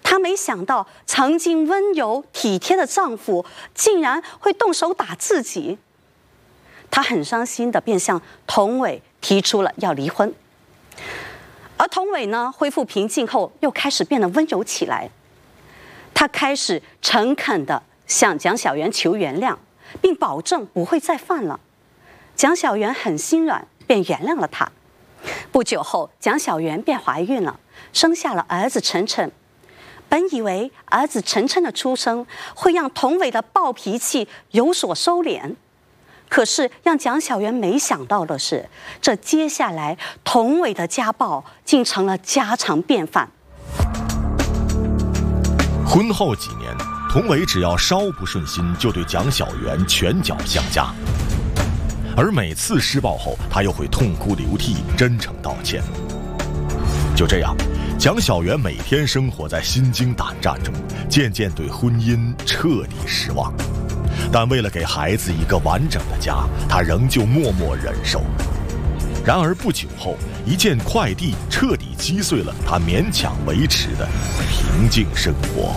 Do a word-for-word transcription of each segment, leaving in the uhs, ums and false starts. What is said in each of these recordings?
她没想到，曾经温柔体贴的丈夫竟然会动手打自己。她很伤心的便向童伟提出了要离婚。而童伟呢，恢复平静后，又开始变得温柔起来。他开始诚恳地向蒋小媛求原谅，并保证不会再犯了。蒋小媛很心软，便原谅了他。不久后，蒋小媛便怀孕了，生下了儿子晨晨。本以为儿子晨晨的出生会让童伟的暴脾气有所收敛，可是让蒋小媛没想到的是，这接下来童伟的家暴竟成了家常便饭。 婚后几年，童伟只要稍不顺心，就对蒋小媛拳脚相加，而每次施暴后，他又会痛哭流涕，真诚道歉。就这样，蒋小媛每天生活在心惊胆战中，渐渐对婚姻彻底失望。但为了给孩子一个完整的家，她仍旧默默忍受。然而不久后，一件快递彻底击碎了她勉强维持的平静生活。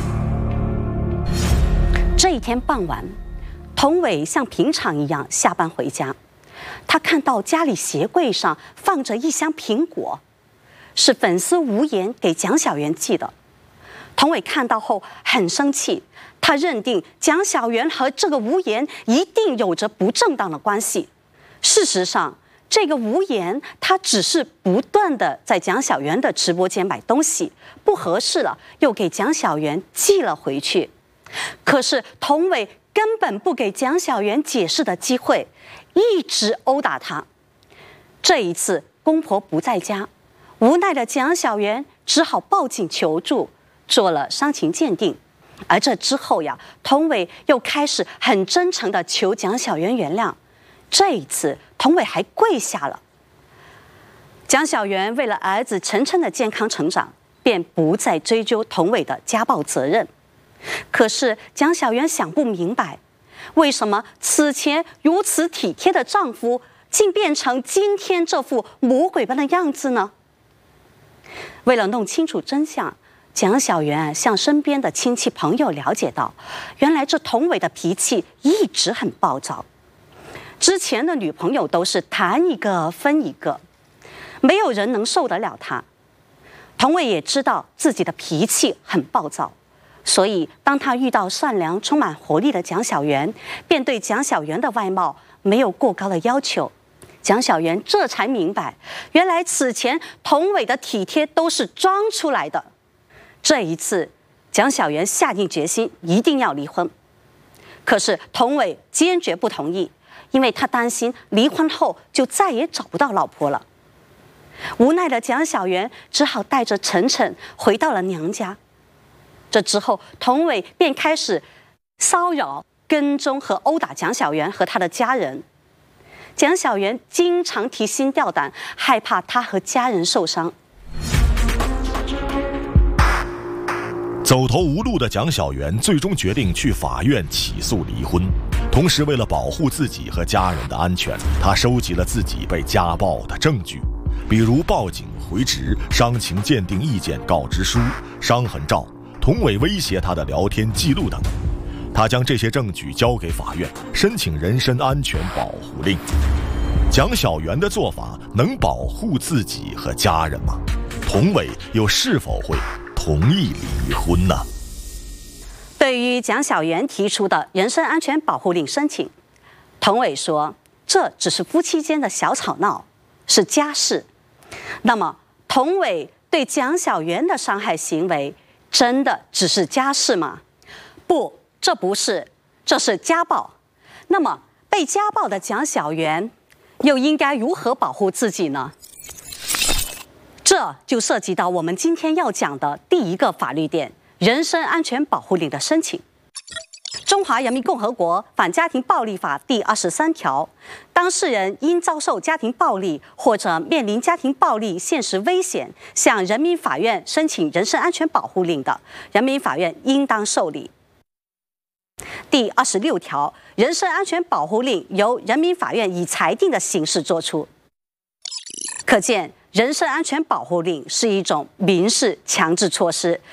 这一天傍晚，童伟像平常一样下班回家，他看到家里鞋柜上放着一箱苹果，是粉丝无言给蒋小媛寄的。童伟看到后很生气，他认定蒋小媛和这个无言一定有着不正当的关系。事实上，这个无言他只是不断的在蒋小媛的直播间买东西，不合适了又给蒋小媛寄了回去。可是童伟根本不给蒋小媛解释的机会，一直殴打她。这一次公婆不在家，无奈的蒋小媛只好报警求助，做了伤情鉴定。而这之后呀，童伟又开始很真诚地求蒋小媛原谅。这一次童伟还跪下了。蒋小媛为了儿子晨晨的健康成长，便不再追究童伟的家暴责任。可是蒋小媛想不明白，为什么此前如此体贴的丈夫竟变成今天这副魔鬼般的样子呢？为了弄清楚真相，蒋小媛向身边的亲戚朋友了解到，原来这童伟的脾气一直很暴躁。之前的女朋友都是谈一个分一个，没有人能受得了他。童伟也知道自己的脾气很暴躁，所以当他遇到善良充满活力的蒋小媛，便对蒋小媛的外貌没有过高的要求。蒋小媛这才明白，原来此前童伟的体贴都是装出来的。这一次蒋小媛下定决心一定要离婚，可是童伟坚决不同意，因为他担心离婚后就再也找不到老婆了。无奈的蒋小媛只好带着晨晨回到了娘家。这之后，童伟便开始骚扰、跟踪和殴打蒋小媛和她的家人。蒋小媛经常提心吊胆，害怕她和家人受伤。 走投无路的蒋小媛最终决定去法院起诉离婚。同时，为了保护自己和家人的安全，她收集了自己被家暴的证据，比如报警回执、伤情鉴定意见告知书、伤痕照、童伟威胁她的聊天记录等。她将这些证据交给法院，申请人身安全保护令。蒋小媛的做法能保护自己和家人吗？童伟又是否会同意离婚呢？ 对于蒋小媛提出的人身安全保护令申请，童伟说这只是夫妻间的小吵闹，是家事。那么童伟对蒋小媛的伤害行为真的只是家事吗？不，这不是，这是家暴。那么被家暴的蒋小媛又应该如何保护自己呢？这就涉及到我们今天要讲的第一个法律点：人身安全保护令的申请。中华人民共和国反家庭暴力法第二十三条，当事人因遭受家庭暴力或者面临家庭暴力现实危险，向人民法院申请人身安全保护令的，人民法院应当受理。第二十六条，人身安全保护令由人民法院以裁定的形式作出。可见，人身安全保护令是一种民事强制措施，